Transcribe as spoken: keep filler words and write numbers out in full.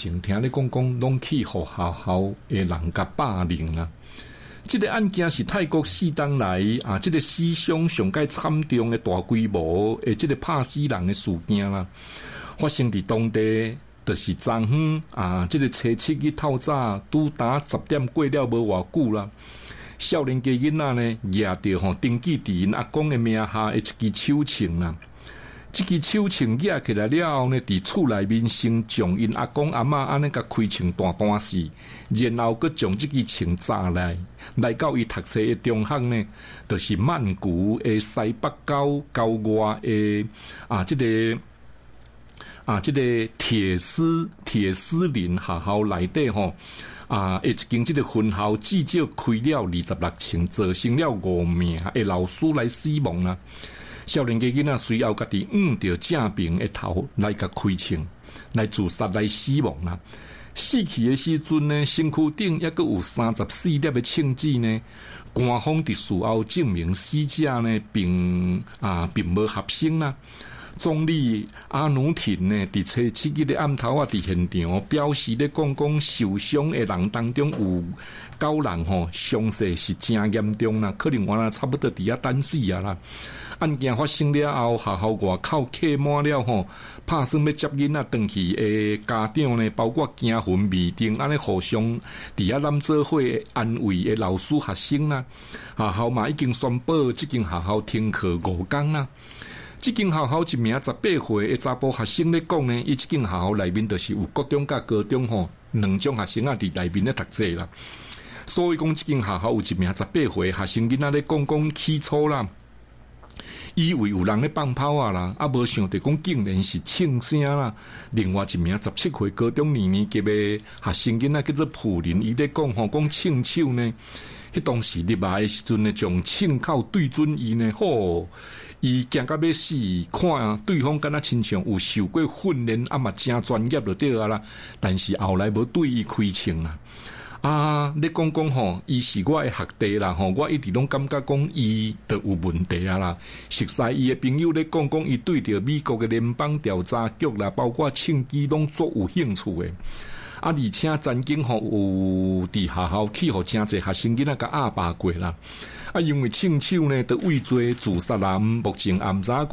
前听你讲讲，拢去互学校诶人甲霸凌啊。这个案件是泰国四当来啊，这个史上上界惨重的大规模诶，这个拍死人的事件啦，发生伫当地，就是昨昏啊，这个初七日透早，拄打十点过了无偌久啦。少年家囡仔呢，抓着吼登记伫因阿公的名下的一支手枪啦。这支手枪抓起来了后呢，伫厝内面先将因阿公阿嬷安尼甲开枪断断死，然后佮将这支枪炸来，来到伊读册的中学呢，就是曼谷的西北郊郊外的啊，这个啊，这个铁丝铁丝林学校内底吼。啊！一间这个分校至少开了二十六枪，造成了五名的老师来死亡啦。少年家囡仔随后家己捂着正面的头来甲开枪，来自杀来死亡啦。死去的时阵呢，身躯顶也阁有三十四粒的枪支呢。官方伫事后证明死者呢，并啊并无合成啦。总理阿努廷呢，伫初七日的暗头啊，伫现场表示咧，讲讲受伤的人当中有九人吼，伤势是真严重啦，可能原来差不多伫遐等死啊啦。案件发生了后，学校外口客满了吼，拍算要接囡仔回去的家长呢，包括惊魂未定，安尼互相伫遐揽做伙安慰的老师学生啦。学校嘛已经宣布，即间学校停课五天啦。这间学校一名十八岁的查甫学生咧讲呢，伊这间学校内面就是有高中甲高中吼两种学生啊伫内面咧读册啦。所以讲，这间学校有一名十八岁学生囡仔咧讲讲起初啦，以为有人咧放炮啊啦，啊无想到讲竟然是庆声啦。另外一名十七岁高中二年级的学生囡仔叫做普林，伊咧讲吼讲庆手呢，迄当时入来的时阵呢，将庆口对准伊呢，吼。伊惊到要死，看对方敢若亲像有受过训练，啊嘛真专业就对啊啦。但是后来无对伊开枪啦。啊，你讲讲吼，伊是我的学弟啦吼，我一直拢感觉讲伊都有问题啊啦。熟悉伊的朋友咧讲讲，伊对着美国的联邦调查局啦，包括庆基拢足有兴趣的。啊，而且曾经吼有伫学校去互真侪学生囡仔甲压霸过啦。啊，因为庆手呢，都畏罪自杀啦，目前也毋知